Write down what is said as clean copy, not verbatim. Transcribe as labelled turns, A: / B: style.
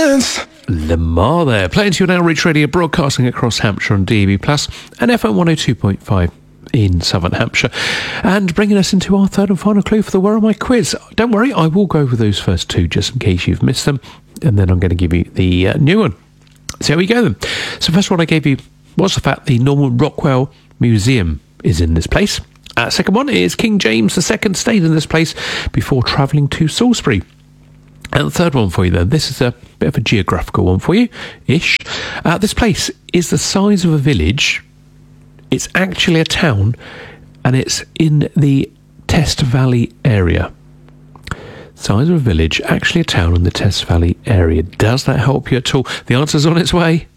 A: Lamar there, playing to you on Outreach Radio, broadcasting across Hampshire on DAB+, and FM 102.5 in Southern Hampshire, and bringing us into our third and final clue for the Where Are My Quiz. Don't worry, I will go over those first two just in case you've missed them, and then I'm going to give you the new one. So here we go then. So first one I gave you was the fact the Norman Rockwell Museum is in this place. Second one is King James II stayed in this place before travelling to Salisbury. And the third one for you then, this is a bit of a geographical one for you, ish. This place is the size of a village. It's actually a town, and it's in the Test Valley area. Size of a village, actually a town in the Test Valley area. Does that help you at all? The answer's on its way.